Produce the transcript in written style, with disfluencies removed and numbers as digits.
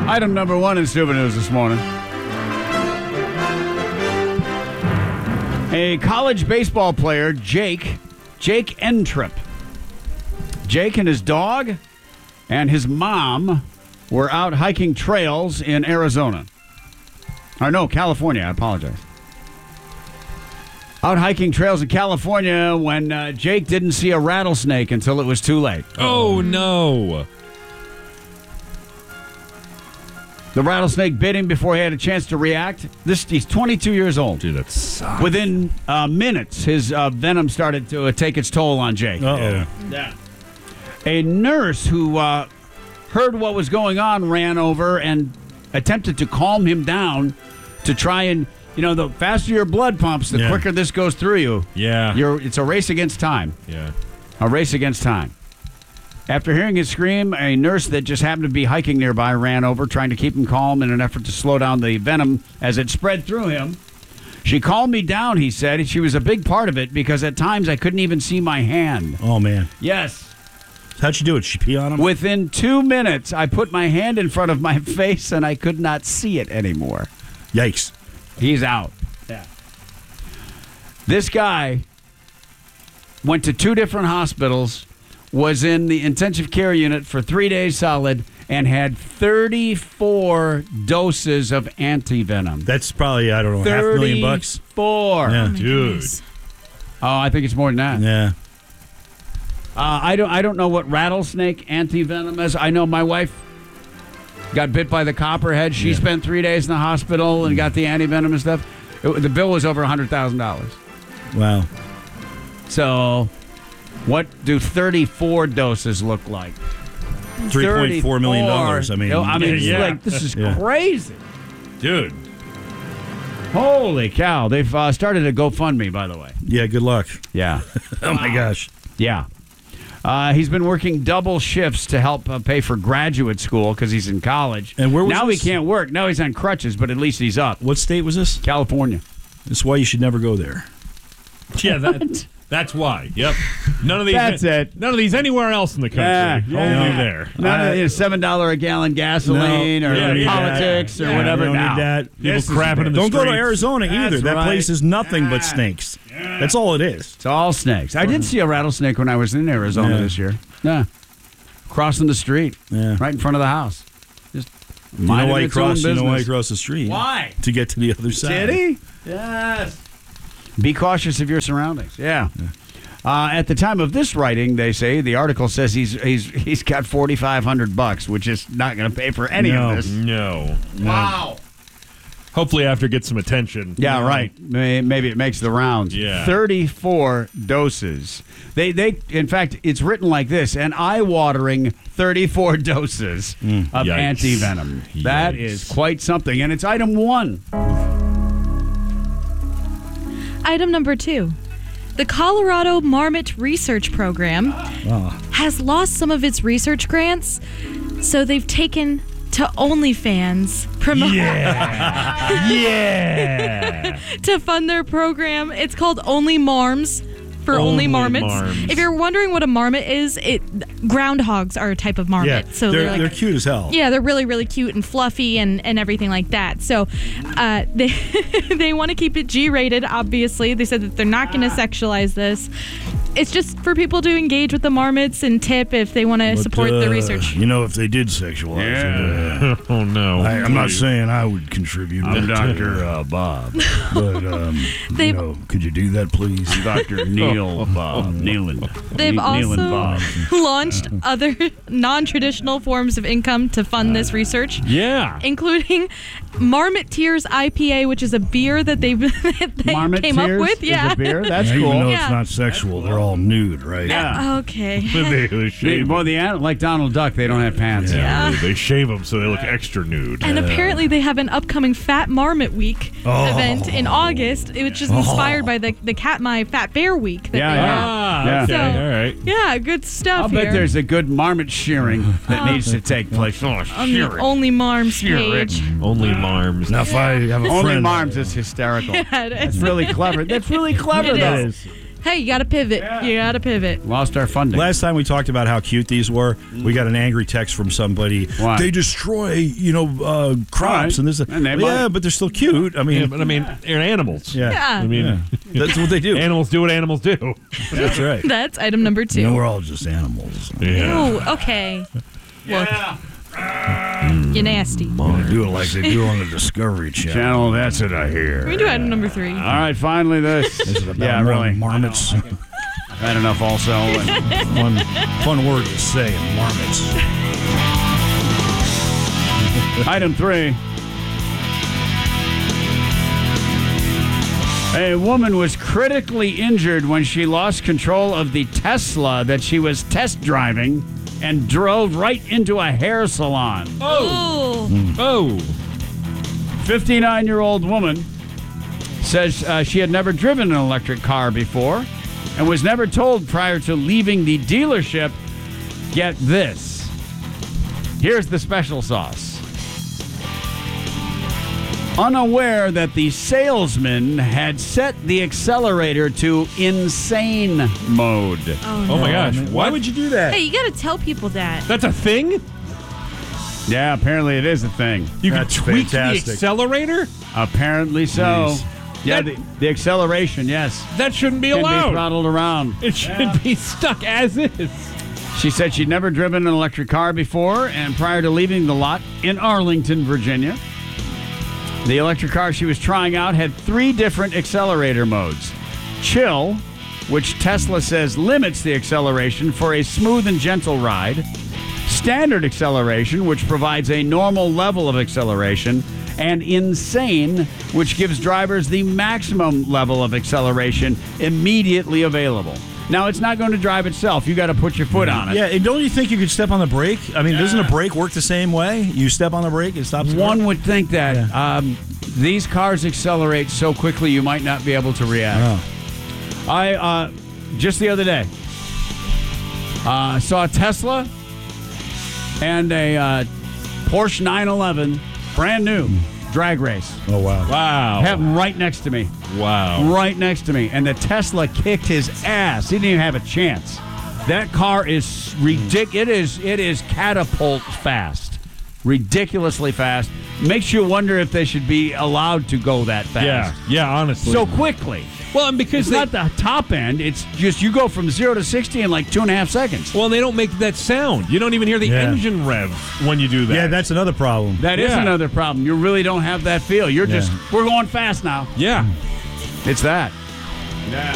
Item number 1 in Stupid News this morning. A college baseball player, Jake Entrip. Jake and his dog and his mom were out hiking trails in Arizona. Or no, California. I apologize. Out hiking trails in California when Jake didn't see a rattlesnake until it was too late. Oh, no. The rattlesnake bit him before he had a chance to react. He's 22 years old. Dude, that sucks. Within minutes, his venom started to take its toll on Jake. Yeah. A nurse who heard what was going on ran over and attempted to calm him down to try and, the faster your blood pumps, the quicker this goes through you. Yeah. It's a race against time. Yeah. A race against time. After hearing his scream, a nurse that just happened to be hiking nearby ran over, trying to keep him calm in an effort to slow down the venom as it spread through him. She calmed me down, he said. She was a big part of it because at times I couldn't even see my hand. Oh, man. Yes. How'd she do it? She pee on him? Within 2 minutes, I put my hand in front of my face and I could not see it anymore. Yikes. He's out. Yeah. This guy went to 2 different hospitals, was in the intensive care unit for 3 days solid, and had 34 doses of antivenom. That's probably, I don't know, $500,000 bucks. 34. Yeah. Dude. Oh, I think it's more than that. Yeah. I don't know what rattlesnake antivenom is. I know my wife got bit by the copperhead. She spent 3 days in the hospital and got the antivenom and stuff. The bill was over $100,000. Wow. So, what do 34 doses look like? $3.4 million. I mean, this is crazy. Dude. Holy cow. They've started a GoFundMe, by the way. Yeah, good luck. Yeah. Oh, my gosh. Yeah. He's been working double shifts to help pay for graduate school because he's in college. And where was now this? he can't work. Now he's on crutches, but at least he's up. What state was this? California. That's why you should never go there. Yeah, that's why. Yep. None of these. That's it. None of these anywhere else in the country. Only there. None of $7 a gallon gasoline or politics or whatever. You don't need that. People crapping in the Don't streets. go to Arizona either. That's That right. place is nothing but snakes. That's all it is. It's all snakes. I did see a rattlesnake when I was in Arizona this year. Yeah. Crossing the street. Yeah. Right in front of the house. Just You know minding why he its own crossed? You know why he business. crossed the street? Why? To get to the other side. Did he? Yes. Be cautious of your surroundings. Yeah. At the time of this writing, they say the article says he's got $4,500, which is not going to pay for any of this. No. Wow. Hopefully after it gets some attention. Yeah, right. Maybe it makes the rounds. Yeah. 34 doses. They in fact, it's written like this: an eye-watering 34 doses of Yikes. antivenom. That is quite something, and it's item 1. Item number 2. The Colorado Marmot Research Program has lost some of its research grants, so they've taken to OnlyFans to fund their program. It's called Only Marms for Only Marmots. Marms. If you're wondering what a marmot is, groundhogs are a type of marmot. Yeah, So they're cute as hell. Yeah, they're really, really cute and fluffy and everything like that. So they want to keep it G-rated, obviously. They said that they're not going to sexualize this. It's just for people to engage with the marmots and tip if they want to support the research. You know, if they did sexualize it, Oh, no. I'm not saying I would contribute. I'm Dr. Bob. But, could you do that, please? Dr. Neil Bob. Nealon. They've Neil and also Bob. launched other non-traditional forms of income to fund this research. Yeah. Including Marmot Tears IPA, which is a beer that they Marmot came Tears up with. is Yeah. a beer? That's Even cool. though Yeah. it's not sexual, they're all nude, right? Yeah. Okay. They shave Well, like Donald Duck, they don't have pants. Yeah. They shave them so they look extra nude. And apparently they have an upcoming Fat Marmot Week event in August. It was just inspired by the Katmai Fat Bear Week. That they have. Yeah. Okay. So- All right. Yeah, good stuff I'll here. bet there's a good marmot shearing that needs to take place. on the Only Marms page. Only Marms. Now, if I have a Only friend... Marms is hysterical. Yeah, it That's is. really clever. That's really clever, It though. is. Hey, you got to pivot. Yeah. You got to pivot. Lost our funding. Last time we talked about how cute these were, we got an angry text from somebody. Why? They destroy, crops Right. and this. And they Yeah, might. but they're still cute. I mean, they're animals. yeah. Yeah. I mean, Yeah. That's what they do. animals do what animals do. That's right. That's item number 2. We're all just animals. Ooh, okay. Look, you're nasty. They do it like they do on the Discovery Channel. Channel, that's it, I hear. Can we do item number 3? All right, finally this. This is about yeah, really. marmots. I've had enough also. And fun word to say, marmots. item 3. A woman was critically injured when she lost control of the Tesla that she was test driving and drove right into a hair salon. Oh. 59-year-old woman says she had never driven an electric car before and was never told prior to leaving the dealership, get this. Here's the special sauce. Unaware that the salesman had set the accelerator to insane mode. Oh my gosh. Why would you do that? Hey, you got to tell people that. That's a thing? Yeah, apparently it is a thing. You can That's tweak fantastic. the accelerator? Apparently so. Jeez. Yeah, That- the acceleration, yes, That shouldn't be can be allowed. throttled around. It should be stuck as is. She said she'd never driven an electric car before, and prior to leaving the lot in Arlington, Virginia, the electric car she was trying out had 3 different accelerator modes. Chill, which Tesla says limits the acceleration for a smooth and gentle ride. Standard acceleration, which provides a normal level of acceleration. And insane, which gives drivers the maximum level of acceleration immediately available. Now, it's not going to drive itself. You got to put your foot on it. Yeah, and don't you think you could step on the brake? I mean, doesn't a brake work the same way? You step on the brake, it stops the One car? would think that these cars accelerate so quickly you might not be able to react. Oh. I just the other day saw a Tesla and a Porsche 911, brand new, drag race. Oh, wow. Wow. Have them right next to me. Wow. Right next to me. And the Tesla kicked his ass. He didn't even have a chance. That car is ridiculous. It is catapult fast. Ridiculously fast. Makes you wonder if they should be allowed to go that fast. Yeah, honestly. So quickly. well, and because It's not the top end. It's just you go from 0 to 60 in like 2.5 seconds. well, they don't make that sound. You don't even hear the Yeah. engine rev when you do that. Yeah, that's another problem. That is Yeah. another problem. You really don't have that feel. You're just, we're going fast now. Yeah. It's that. Yeah.